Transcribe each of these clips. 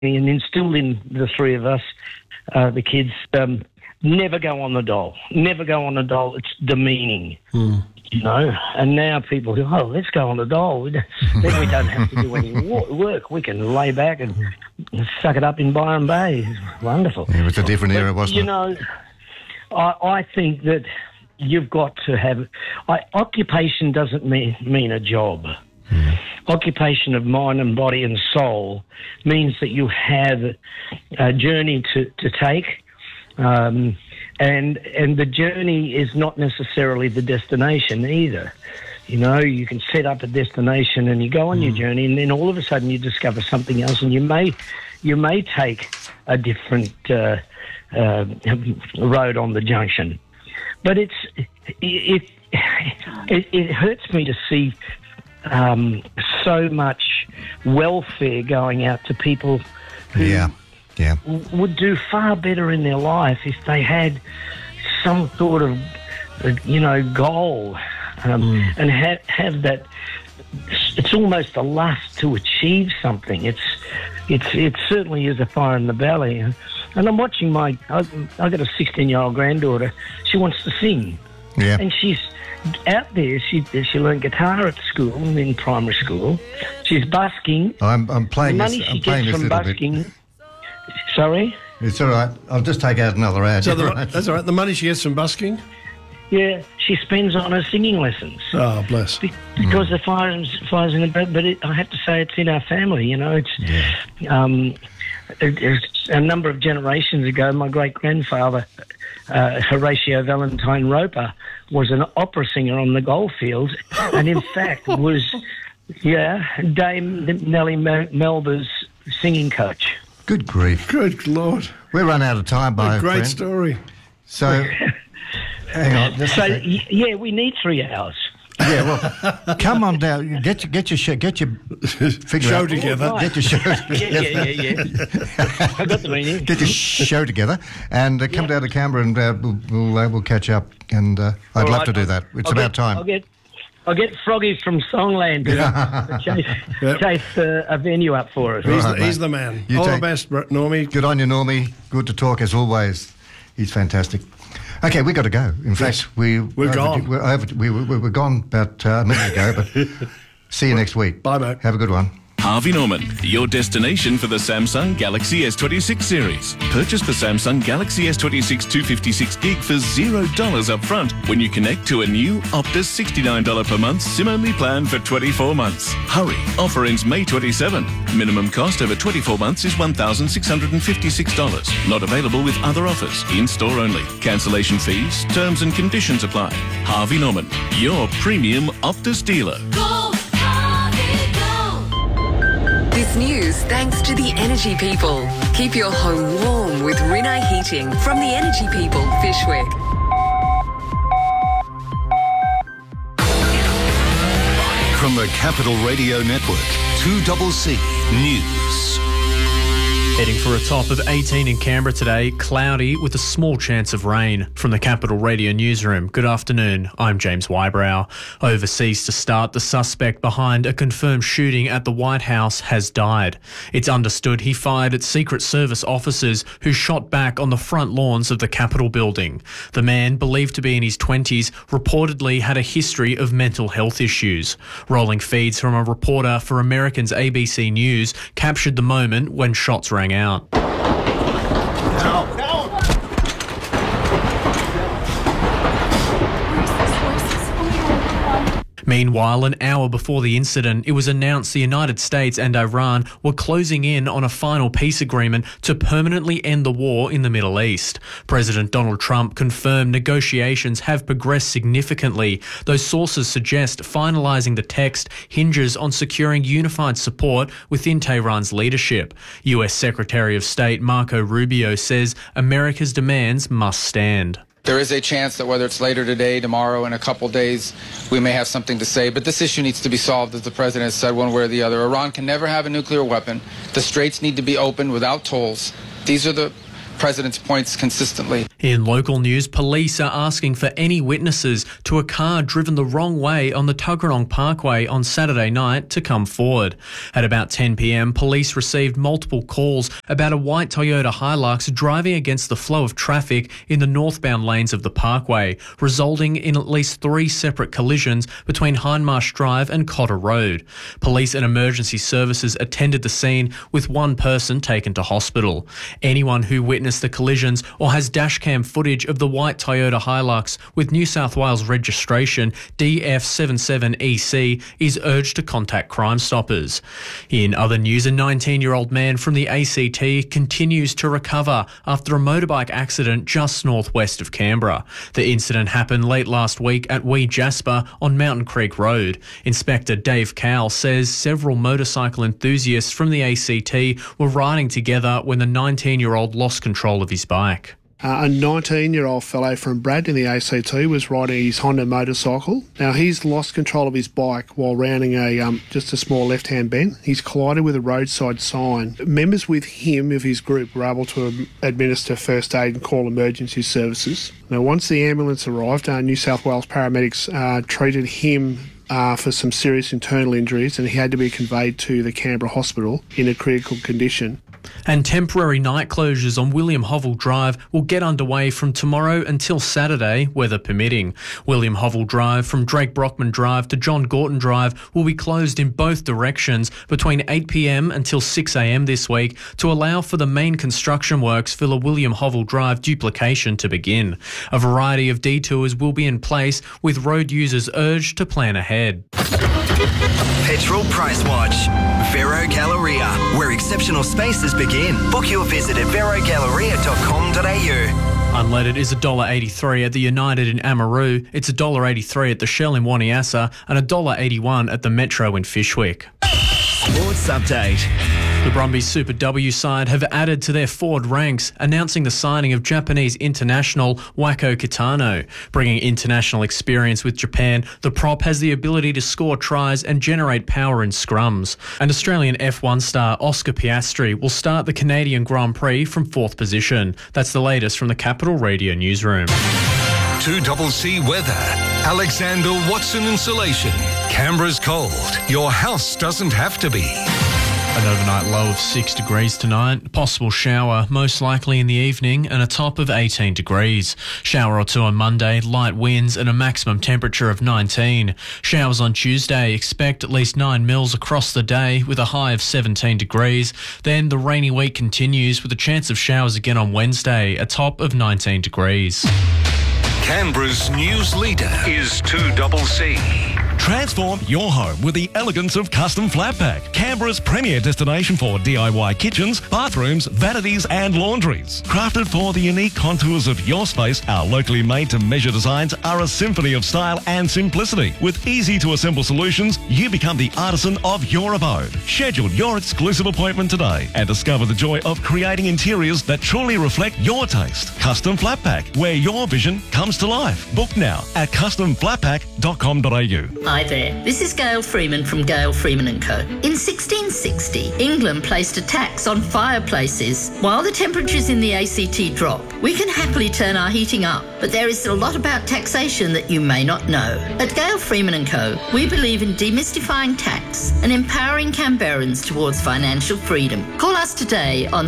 and instilled in the three of us, the kids, never go on the dole. Never go on the dole. It's demeaning, you know. And now people go, oh, let's go on the dole. Then we don't have to do any work. We can lay back and suck it up in Byron Bay. It's wonderful. It was a different era, wasn't it? You know, I think that you've got to have... occupation doesn't mean a job. Occupation of mind and body and soul means that you have a journey to take, and the journey is not necessarily the destination either. You know, you can set up a destination and you go on your journey, and then all of a sudden you discover something else, and you may take a different road on the junction. But it hurts me to see so much welfare going out to people who would do far better in their life if they had some sort of, goal, and have that. It's almost a lust to achieve something. It certainly is a fire in the belly. And I'm watching I've got a 16-year-old granddaughter. She wants to sing. Yeah. And she's out there. She learned guitar at school, in primary school. She's busking. I'm playing the this. money I'm she playing gets this from little busking. bit. Sorry? It's all right. I'll just take out another ad. So that's all right. The money she gets from busking? Yeah, she spends on her singing lessons. Oh, bless. Because the fire's in the bed. But I have to say, it's in our family. You know, it's a number of generations ago. My great grandfather, Horatio Valentine Roper, was an opera singer on the goldfields, and in fact was Dame Nellie Melba's singing coach. Good grief. Good Lord. We're run out of time, my great friend. story. So, hang on. We need 3 hours. Yeah, well, come on down. Get your show together. Right. Get your show together. Yeah. I got the meaning. Get your show together and come down to Canberra, and we'll catch up. And I'd love to do that. It's about time. I'll get Froggy from Songland to chase a venue up for us. He's the man. All the best, Normie. Good on you, Normie. Good to talk as always. He's fantastic. Okay, we got to go. In fact, we're gone. We're gone about a minute ago, but see you next week. Bye, mate. Have a good one. Harvey Norman, your destination for the Samsung Galaxy S26 series. Purchase the Samsung Galaxy S26 256 gig for $0 up front when you connect to a new Optus $69 per month SIM-only plan for 24 months. Hurry, offer ends May 27. Minimum cost over 24 months is $1,656. Not available with other offers. In-store only. Cancellation fees, terms and conditions apply. Harvey Norman, your premium Optus dealer. This news thanks to the Energy People. Keep your home warm with Rinnai Heating from the Energy People, Fishwick. From the Capital Radio Network, 2CC News. Heading for a top of 18 in Canberra today, cloudy with a small chance of rain. From the Capital Radio Newsroom, good afternoon, I'm James Wybrow. Overseas to start, the suspect behind a confirmed shooting at the White House has died. It's understood he fired at Secret Service officers who shot back on the front lawns of the Capitol building. The man, believed to be in his 20s, reportedly had a history of mental health issues. Rolling feeds from a reporter for American's ABC News captured the moment when shots rang out. Meanwhile, an hour before the incident, it was announced the United States and Iran were closing in on a final peace agreement to permanently end the war in the Middle East. President Donald Trump confirmed negotiations have progressed significantly, though sources suggest finalising the text hinges on securing unified support within Tehran's leadership. US Secretary of State Marco Rubio says America's demands must stand. There is a chance that whether it's later today, tomorrow, in a couple days, we may have something to say. But this issue needs to be solved, as the president has said, one way or the other. Iran can never have a nuclear weapon. The straits need to be opened without tolls. These are the president's points consistently. In local news, police are asking for any witnesses to a car driven the wrong way on the Tuggeranong Parkway on Saturday night to come forward. At about 10 p.m, police received multiple calls about a white Toyota Hilux driving against the flow of traffic in the northbound lanes of the parkway, resulting in at least 3 separate collisions between Hindmarsh Drive and Cotter Road. Police and emergency services attended the scene with one person taken to hospital. Anyone who witnessed the collisions or has dashcam footage of the white Toyota Hilux with New South Wales registration DF77EC is urged to contact Crime Stoppers. In other news, a 19-year-old man from the ACT continues to recover after a motorbike accident just northwest of Canberra. The incident happened late last week at Wee Jasper on Mountain Creek Road. Inspector Dave Cowell says several motorcycle enthusiasts from the ACT were riding together when the 19-year-old lost control of his bike. A 19-year-old fellow from Brad in the ACT was riding his Honda motorcycle. Now, he's lost control of his bike while rounding just a small left-hand bend. He's collided with a roadside sign. Members with him of his group were able to administer first aid and call emergency services. Now, once the ambulance arrived, New South Wales paramedics treated him for some serious internal injuries, and he had to be conveyed to the Canberra Hospital in a critical condition. And temporary night closures on William Hovell Drive will get underway from tomorrow until Saturday, weather permitting. William Hovell Drive from Drake Brockman Drive to John Gorton Drive will be closed in both directions between 8 p.m. until 6 a.m. this week to allow for the main construction works for the William Hovell Drive duplication to begin. A variety of detours will be in place, with road users urged to plan ahead. Petrol Price Watch. Vero Galleria, where exceptional spaces begin. Book your visit at verogalleria.com.au. Unleaded is $1.83 at the United in Amaroo. It's $1.83 at the Shell in Waniassa and $1.81 at the Metro in Fyshwick. Sports Update. The Brumbies Super W side have added to their forward ranks, announcing the signing of Japanese international Wako Kitano. Bringing international experience with Japan, the prop has the ability to score tries and generate power in scrums. And Australian F1 star Oscar Piastri will start the Canadian Grand Prix from 4th position. That's the latest from the Capital Radio newsroom. 2CC weather. Alexander Watson Insulation. Canberra's cold. Your house doesn't have to be. An overnight low of 6 degrees tonight, possible shower most likely in the evening and a top of 18 degrees. Shower or two on Monday, light winds and a maximum temperature of 19. Showers on Tuesday, expect at least 9 mils across the day with a high of 17 degrees. Then the rainy week continues with a chance of showers again on Wednesday, a top of 19 degrees. Canberra's news leader is 2CC. Transform your home with the elegance of Custom Flat Pack, Canberra's premier destination for DIY kitchens, bathrooms, vanities and laundries. Crafted for the unique contours of your space, our locally made-to-measure designs are a symphony of style and simplicity. With easy-to-assemble solutions, you become the artisan of your abode. Schedule your exclusive appointment today and discover the joy of creating interiors that truly reflect your taste. Custom Flat Pack, where your vision comes to life. Book now at customflatpack.com.au. Hi there, this is Gail Freeman from Gail Freeman & Co. In 1660, England placed a tax on fireplaces. While the temperatures in the ACT drop, we can happily turn our heating up, but there is a lot about taxation that you may not know. At Gail Freeman & Co, we believe in demystifying tax and empowering Canberrans towards financial freedom. Call us today on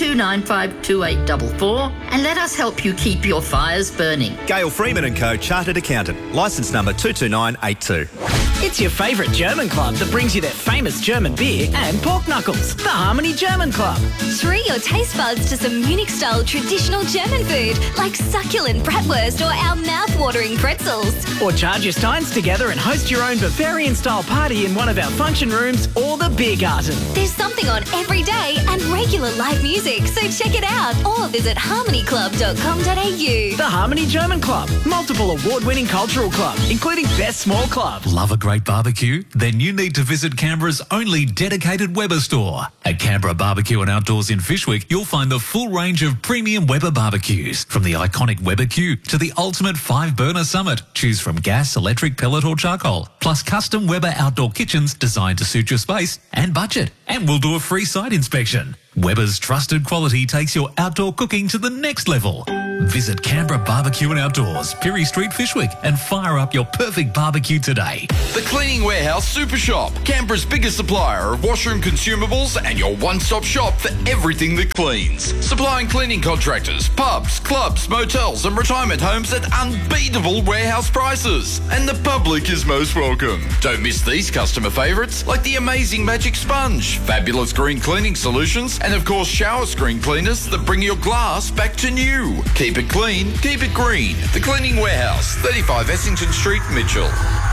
62952844 and let us help you keep your fires burning. Gail Freeman & Co, Chartered Accountant, licence number 22982. It's your favourite German club that brings you their famous German beer and pork knuckles. The Harmony German Club. Treat your taste buds to some Munich-style traditional German food like succulent bratwurst or our mouth-watering pretzels. Or charge your steins together and host your own Bavarian-style party in one of our function rooms or the Beer Garden. There's something on every day and regular live music, so check it out or visit harmonyclub.com.au. The Harmony German Club. Multiple award-winning cultural club, including Best Small Club. Love a great barbecue? Then you need to visit Canberra's only dedicated Weber store. At Canberra Barbecue and Outdoors in Fyshwick, you'll find the full range of premium Weber barbecues. From the iconic Weber Q to the ultimate 5-burner Summit. Choose from gas, electric, pellet or charcoal. Plus custom Weber outdoor kitchens designed to suit your space and budget. And we'll do a free site inspection. Weber's trusted quality takes your outdoor cooking to the next level. Visit Canberra Barbecue and Outdoors, Pirie Street, Fishwick, and fire up your perfect barbecue today. The Cleaning Warehouse Super Shop, Canberra's biggest supplier of washroom consumables and your one-stop shop for everything that cleans. Supplying cleaning contractors, pubs, clubs, motels and retirement homes at unbeatable warehouse prices. And the public is most welcome. Don't miss these customer favourites like the amazing Magic Sponge, fabulous green cleaning solutions, and of course shower screen cleaners that bring your glass back to new. Keep it clean, keep it green. The Cleaning Warehouse, 35 Essington Street, Mitchell.